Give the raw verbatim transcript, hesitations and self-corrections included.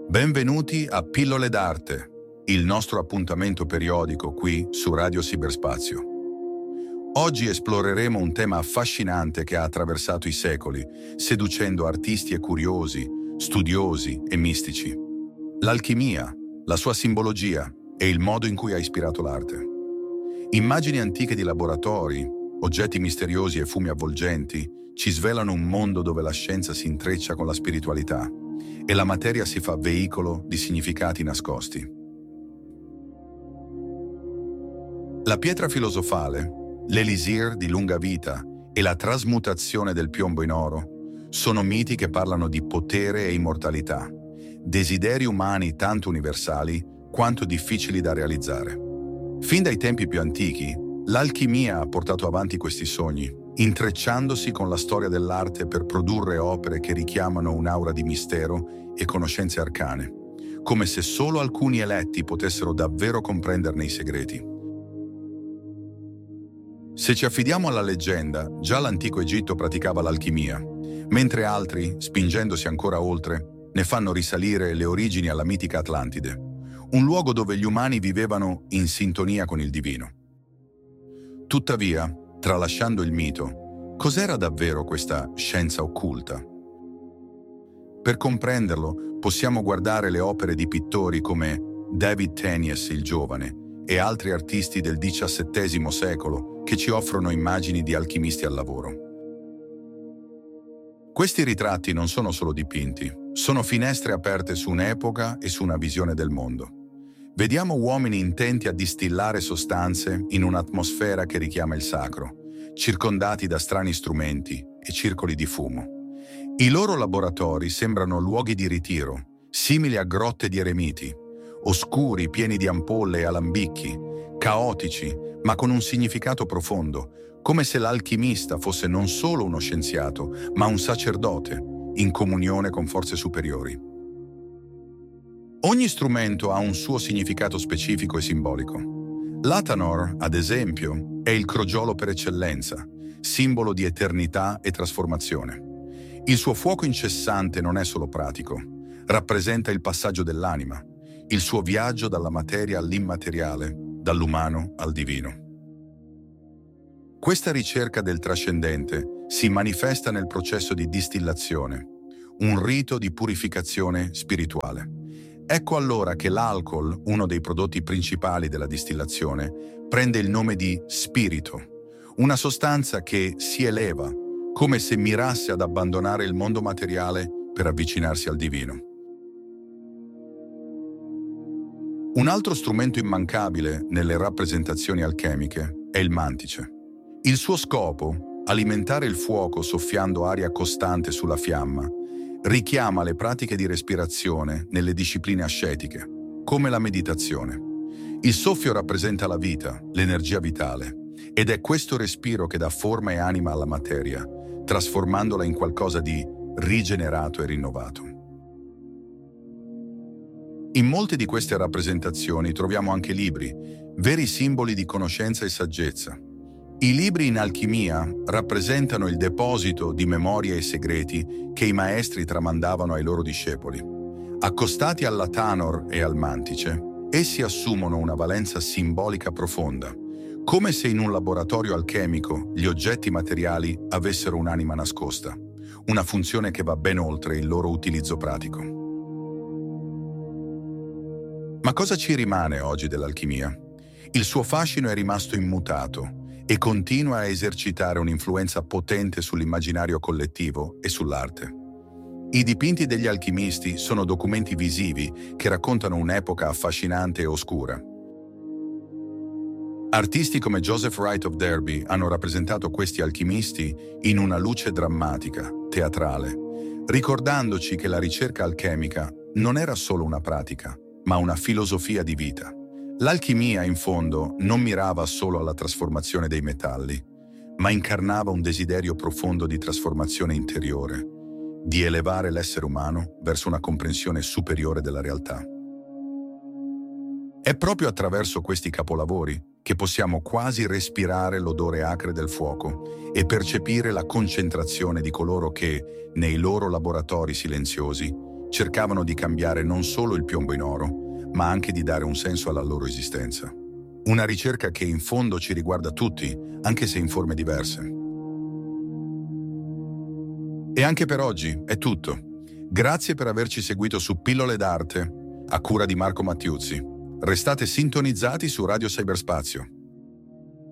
Benvenuti a Pillole d'Arte, il nostro appuntamento periodico qui su Radio Cyberspazio. Oggi esploreremo un tema affascinante che ha attraversato i secoli, seducendo artisti e curiosi, studiosi e mistici. L'alchimia, la sua simbologia e il modo in cui ha ispirato l'arte. Immagini antiche di laboratori, oggetti misteriosi e fumi avvolgenti ci svelano un mondo dove la scienza si intreccia con la spiritualità e la materia si fa veicolo di significati nascosti. La pietra filosofale, l'elisir di lunga vita e la trasmutazione del piombo in oro sono miti che parlano di potere e immortalità, desideri umani tanto universali quanto difficili da realizzare. Fin dai tempi più antichi, l'alchimia ha portato avanti questi sogni, intrecciandosi con la storia dell'arte per produrre opere che richiamano un'aura di mistero e conoscenze arcane, come se solo alcuni eletti potessero davvero comprenderne i segreti. Se ci affidiamo alla leggenda, già l'antico Egitto praticava l'alchimia, mentre altri, spingendosi ancora oltre, ne fanno risalire le origini alla mitica Atlantide, un luogo dove gli umani vivevano in sintonia con il divino. Tuttavia, tralasciando il mito, cos'era davvero questa scienza occulta? Per comprenderlo, possiamo guardare le opere di pittori come David Teniers il Giovane e altri artisti del diciassettesimo secolo che ci offrono immagini di alchimisti al lavoro. Questi ritratti non sono solo dipinti, sono finestre aperte su un'epoca e su una visione del mondo. Vediamo uomini intenti a distillare sostanze in un'atmosfera che richiama il sacro, circondati da strani strumenti e circoli di fumo. I loro laboratori sembrano luoghi di ritiro, simili a grotte di eremiti, oscuri, pieni di ampolle e alambicchi, caotici, ma con un significato profondo, come se l'alchimista fosse non solo uno scienziato, ma un sacerdote, in comunione con forze superiori. Ogni strumento ha un suo significato specifico e simbolico. L'Athanor, ad esempio, è il crogiolo per eccellenza, simbolo di eternità e trasformazione. Il suo fuoco incessante non è solo pratico, rappresenta il passaggio dell'anima, il suo viaggio dalla materia all'immateriale, dall'umano al divino. Questa ricerca del trascendente si manifesta nel processo di distillazione, un rito di purificazione spirituale. Ecco allora che l'alcol, uno dei prodotti principali della distillazione, prende il nome di spirito, una sostanza che si eleva, come se mirasse ad abbandonare il mondo materiale per avvicinarsi al divino. Un altro strumento immancabile nelle rappresentazioni alchemiche è il mantice. Il suo scopo, alimentare il fuoco soffiando aria costante sulla fiamma, richiama le pratiche di respirazione nelle discipline ascetiche, come la meditazione. Il soffio rappresenta la vita, l'energia vitale, ed è questo respiro che dà forma e anima alla materia, trasformandola in qualcosa di rigenerato e rinnovato. In molte di queste rappresentazioni troviamo anche libri, veri simboli di conoscenza e saggezza. I libri in alchimia rappresentano il deposito di memorie e segreti che i maestri tramandavano ai loro discepoli. Accostati all'Athanor e al mantice, essi assumono una valenza simbolica profonda, come se in un laboratorio alchemico gli oggetti materiali avessero un'anima nascosta, una funzione che va ben oltre il loro utilizzo pratico. Ma cosa ci rimane oggi dell'alchimia? Il suo fascino è rimasto immutato e continua a esercitare un'influenza potente sull'immaginario collettivo e sull'arte. I dipinti degli alchimisti sono documenti visivi che raccontano un'epoca affascinante e oscura. Artisti come Joseph Wright of Derby hanno rappresentato questi alchimisti in una luce drammatica, teatrale, ricordandoci che la ricerca alchemica non era solo una pratica, ma una filosofia di vita. L'alchimia, in fondo, non mirava solo alla trasformazione dei metalli, ma incarnava un desiderio profondo di trasformazione interiore, di elevare l'essere umano verso una comprensione superiore della realtà. È proprio attraverso questi capolavori che possiamo quasi respirare l'odore acre del fuoco e percepire la concentrazione di coloro che, nei loro laboratori silenziosi, cercavano di cambiare non solo il piombo in oro, ma anche di dare un senso alla loro esistenza. Una ricerca che in fondo ci riguarda tutti, anche se in forme diverse. E anche per oggi è tutto. Grazie per averci seguito su Pillole d'Arte, a cura di Marco Mattiuzzi. Restate sintonizzati su Radio Cyberspazio.